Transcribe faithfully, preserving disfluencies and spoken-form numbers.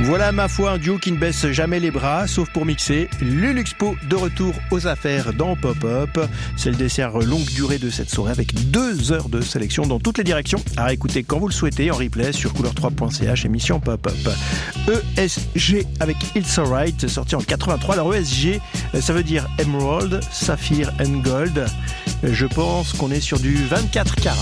Voilà ma foi un duo qui ne baisse jamais les bras, sauf pour mixer. Luluxpo de retour aux affaires dans Pop-Up. C'est le dessert longue durée de cette soirée avec deux heures de sélection dans toutes les directions. À réécouter quand vous le souhaitez en replay sur couleur trois point c h, émission Pop-Up. E S G avec It's Alright, sorti en quatre-vingt-trois. Alors E S G, ça veut dire Emerald, Sapphire and Gold. Je pense qu'on est sur du vingt-quatre carats.